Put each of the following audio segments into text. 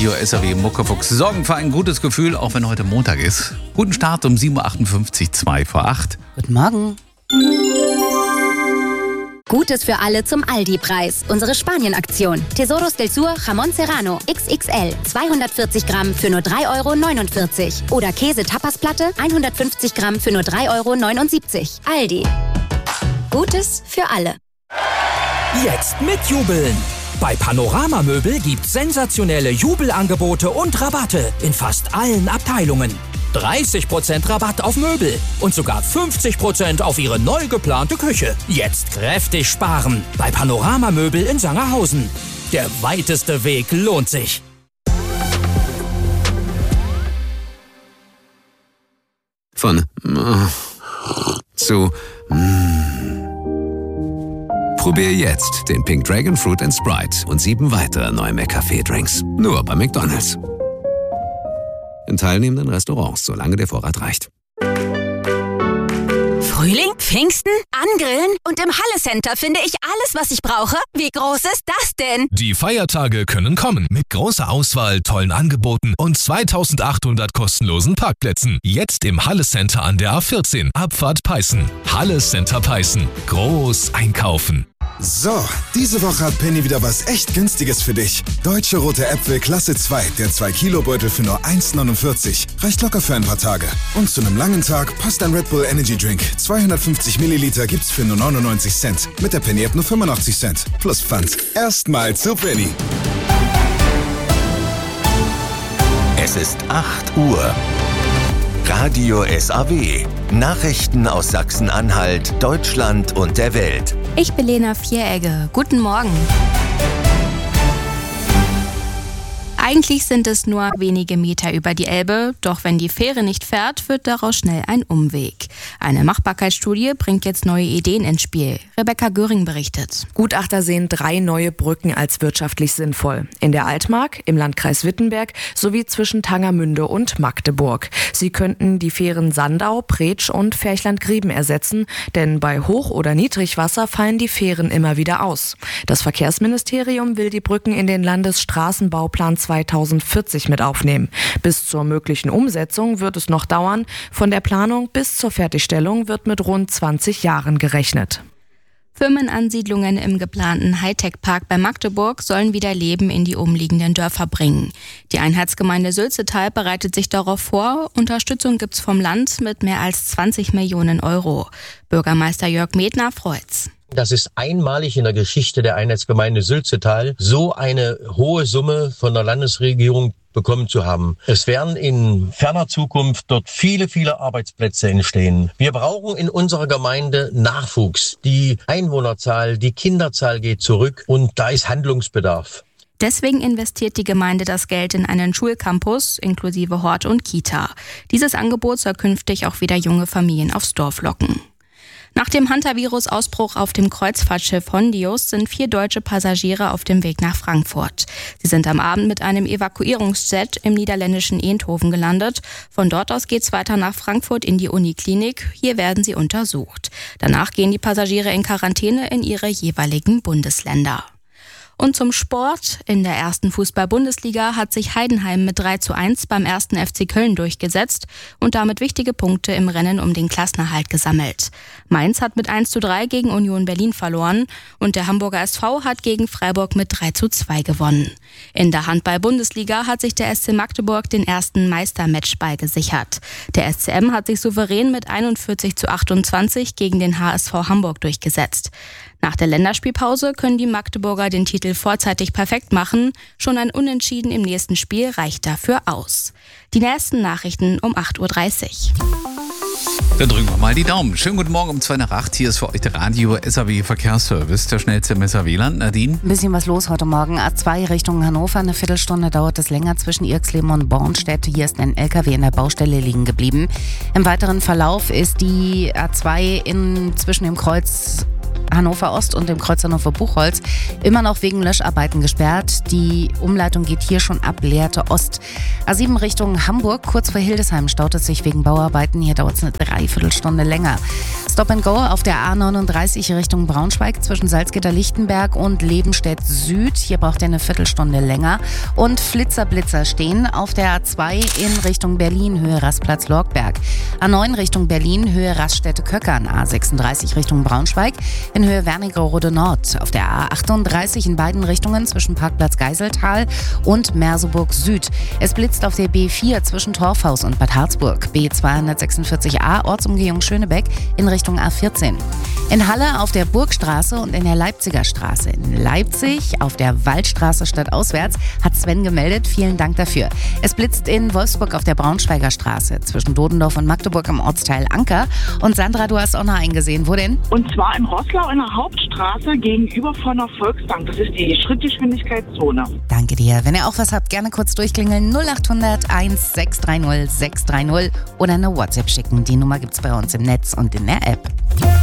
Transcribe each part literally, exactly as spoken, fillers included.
Radio S R W Muckefuchs sorgen für ein gutes Gefühl, auch wenn heute Montag ist. Guten Start um sieben Uhr achtundfünfzig, zwei vor acht. Guten Morgen. Gutes für alle zum Aldi-Preis. Unsere Spanien-Aktion. Tesoros del Sur Jamón Serrano X X L. zweihundertvierzig Gramm für nur drei Euro neunundvierzig. Oder Käse-Tapasplatte hundertfünfzig Gramm für nur drei Euro neunundsiebzig. Aldi. Gutes für alle. Jetzt mitjubeln! Bei Panorama Möbel gibt's sensationelle Jubelangebote und Rabatte in fast allen Abteilungen. dreißig Prozent Rabatt auf Möbel und sogar fünfzig Prozent auf Ihre neu geplante Küche. Jetzt kräftig sparen bei Panorama Möbel in Sangerhausen. Der weiteste Weg lohnt sich. Von äh, zu mm. Probier jetzt den Pink Dragon Fruit and Sprite und sieben weitere neue McCafé-Drinks. Nur bei McDonald's. In teilnehmenden Restaurants, solange der Vorrat reicht. Frühling, Pfingsten, Angrillen und im Halle Center finde ich alles, was ich brauche. Wie groß ist das denn? Die Feiertage können kommen mit großer Auswahl, tollen Angeboten und zweitausendachthundert kostenlosen Parkplätzen. Jetzt im Halle Center an der A vierzehn, Abfahrt Peißen. Halle Center Peißen. Groß einkaufen. So, diese Woche hat Penny wieder was echt Günstiges für dich. Deutsche rote Äpfel Klasse zwei, der zwei Kilo Beutel für nur eins Komma neunundvierzig. Reicht locker für ein paar Tage. Und zu einem langen Tag passt ein Red Bull Energy Drink. zweihundertfünfzig Milliliter gibt's für nur neunundneunzig Cent. Mit der Penny App nur fünfundachtzig Cent. Plus Pfand. Erstmal zu Penny. Es ist acht Uhr. Radio S A W. Nachrichten aus Sachsen-Anhalt, Deutschland und der Welt. Ich bin Lena Vieregge. Guten Morgen. Eigentlich sind es nur wenige Meter über die Elbe, doch wenn die Fähre nicht fährt, wird daraus schnell ein Umweg. Eine Machbarkeitsstudie bringt jetzt neue Ideen ins Spiel. Rebecca Göring berichtet. Gutachter sehen drei neue Brücken als wirtschaftlich sinnvoll. In der Altmark, im Landkreis Wittenberg sowie zwischen Tangermünde und Magdeburg. Sie könnten die Fähren Sandau, Pretsch und Ferchland-Grieben ersetzen, denn bei Hoch- oder Niedrigwasser fallen die Fähren immer wieder aus. Das Verkehrsministerium will die Brücken in den Landesstraßenbauplan zweitausendvierzig mit aufnehmen. Bis zur möglichen Umsetzung wird es noch dauern. Von der Planung bis zur Fertigstellung wird mit rund zwanzig Jahren gerechnet. Firmenansiedlungen im geplanten Hightech-Park bei Magdeburg sollen wieder Leben in die umliegenden Dörfer bringen. Die Einheitsgemeinde Sülzetal bereitet sich darauf vor. Unterstützung gibt's vom Land mit mehr als zwanzig Millionen Euro. Bürgermeister Jörg Medner freut's. Das ist einmalig in der Geschichte der Einheitsgemeinde Sülzetal, so eine hohe Summe von der Landesregierung bekommen zu haben. Es werden in ferner Zukunft dort viele, viele Arbeitsplätze entstehen. Wir brauchen in unserer Gemeinde Nachwuchs. Die Einwohnerzahl, die Kinderzahl geht zurück und da ist Handlungsbedarf. Deswegen investiert die Gemeinde das Geld in einen Schulcampus inklusive Hort und Kita. Dieses Angebot soll künftig auch wieder junge Familien aufs Dorf locken. Nach dem Hantavirus-Ausbruch auf dem Kreuzfahrtschiff Hondius sind vier deutsche Passagiere auf dem Weg nach Frankfurt. Sie sind am Abend mit einem Evakuierungsjet im niederländischen Eindhoven gelandet. Von dort aus geht's weiter nach Frankfurt in die Uniklinik. Hier werden sie untersucht. Danach gehen die Passagiere in Quarantäne in ihre jeweiligen Bundesländer. Und zum Sport. In der ersten Fußball-Bundesliga hat sich Heidenheim mit drei zu eins beim ersten F C Köln durchgesetzt und damit wichtige Punkte im Rennen um den Klassenerhalt gesammelt. Mainz hat mit eins zu drei gegen Union Berlin verloren und der Hamburger S V hat gegen Freiburg mit drei zu zwei gewonnen. In der Handball-Bundesliga hat sich der S C Magdeburg den ersten Meistermatchball gesichert. Der S C M hat sich souverän mit einundvierzig zu achtundzwanzig gegen den H S V Hamburg durchgesetzt. Nach der Länderspielpause können die Magdeburger den Titel vorzeitig perfekt machen. Schon ein Unentschieden im nächsten Spiel reicht dafür aus. Die nächsten Nachrichten um acht Uhr dreißig. Dann drücken wir mal die Daumen. Schönen guten Morgen um zwei nach acht. Hier ist für euch der Radio S A W Verkehrsservice, der schnellste im S A W-Land. Nadine? Ein bisschen was los heute Morgen. A zwei Richtung Hannover. Eine Viertelstunde dauert es länger zwischen Irxleben und Bornstedt. Hier ist ein L K W in der Baustelle liegen geblieben. Im weiteren Verlauf ist die A zwei in, zwischen dem Kreuz Hannover Ost und dem Kreuz Hannover Buchholz immer noch wegen Löscharbeiten gesperrt. Die Umleitung geht hier schon ab Lehrte Ost. A sieben Richtung Hamburg, kurz vor Hildesheim staut es sich wegen Bauarbeiten. Hier dauert es eine Dreiviertelstunde länger. Stop and Go auf der A neununddreißig Richtung Braunschweig zwischen Salzgitter-Lichtenberg und Lebenstedt Süd. Hier braucht ihr eine Viertelstunde länger. Und Flitzer-Blitzer stehen auf der A zwei in Richtung Berlin, Höhe Rastplatz-Lorgberg. A neun Richtung Berlin, Höhe Raststätte-Köckern. A sechsunddreißig Richtung Braunschweig in Höhe Wernigerode Nord. Auf der A achtunddreißig in beiden Richtungen zwischen Parkplatz Geiseltal und Merseburg Süd. Es blitzt auf der B vier zwischen Torfhaus und Bad Harzburg. B zweihundertsechsundvierzig a Ortsumgehung Schönebeck in Richtung A vierzehn. In Halle auf der Burgstraße und in der Leipziger Straße. In Leipzig auf der Waldstraße stadtauswärts hat Sven gemeldet. Vielen Dank dafür. Es blitzt in Wolfsburg auf der Braunschweiger Straße zwischen Dodendorf und Magdeburg im Ortsteil Anker. Und Sandra, du hast auch noch eingesehen. Wo denn? Und zwar in Roßlau in der Hauptstraße gegenüber von der Volksbank. Das ist die Schrittgeschwindigkeitszone. Danke dir. Wenn ihr auch was habt, gerne kurz durchklingeln. null acht hundert eins sechs drei null sechs drei null oder eine WhatsApp schicken. Die Nummer gibt's bei uns im Netz und in der App.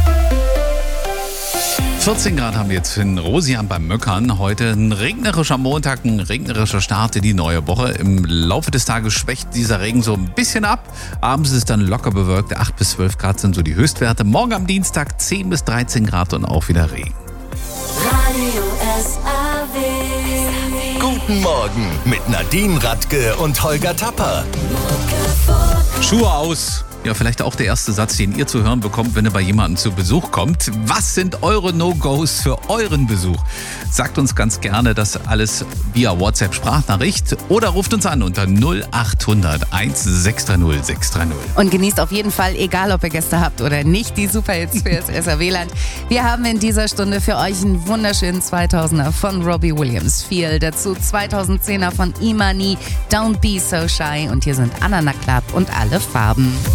vierzehn Grad haben wir jetzt in Rosian beim Möckern. Heute ein regnerischer Montag, ein regnerischer Start in die neue Woche. Im Laufe des Tages schwächt dieser Regen so ein bisschen ab. Abends ist es dann locker bewölkt. acht bis zwölf Grad sind so die Höchstwerte. Morgen am Dienstag zehn bis dreizehn Grad und auch wieder Regen. Radio S A W. Guten Morgen mit Nadine Radke und Holger Tapper. Schuhe aus. Ja, vielleicht auch der erste Satz, den ihr zu hören bekommt, wenn ihr bei jemandem zu Besuch kommt. Was sind eure No-Gos für euren Besuch? Sagt uns ganz gerne das alles via WhatsApp-Sprachnachricht oder ruft uns an unter null acht hundert eins sechs drei null sechs drei null. Und genießt auf jeden Fall, egal ob ihr Gäste habt oder nicht, die Superhits für das S R W-Land. Wir haben in dieser Stunde für euch einen wunderschönen zweitausender von Robbie Williams. Viel dazu zweitausendzehner von Imani, Don't Be So Shy. Und hier sind Anna Club und alle Farben.